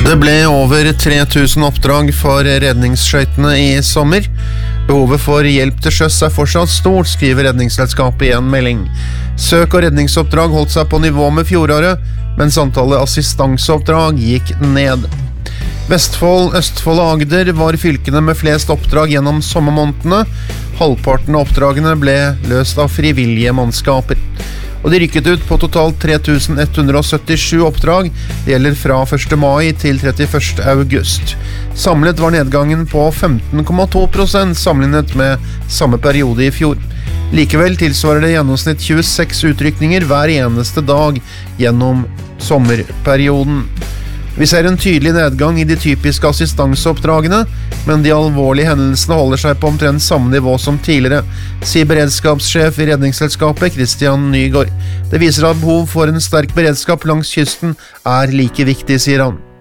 Det ble over 3000 oppdrag for redningsskøytene i sommer. Behovet for hjelp til sjøs fortsatt stort, skriver Redningsselskapet i en melding. Søk- og redningsoppdrag holdt seg på nivå med fjoråret, mens antallet assistanseoppdrag gikk ned. Vestfold, Østfold og Agder var fylkene med flest oppdrag gjennom sommermånedene. Halvparten av oppdragene ble løst av frivillige mannskaper. Og de rykket ut på totalt 3177 oppdrag. Det gjelder fra 1. mai til 31. august. Samlet var nedgangen på 15,2% sammenlignet med samme periode i fjor. Likevel tilsvarer det gjennomsnitt 26 utrykninger hver eneste dag gjennom sommerperioden. Vi ser en tydelig nedgang i de typiske assistanseoppdragene, men de alvorlige hendelsene holder seg på omtrent samme nivå som tidligere, sier beredskapssjef i Redningsselskapet Christian Nygaard. Det viser at behov for en sterk beredskap langs kysten er like viktig, sier han.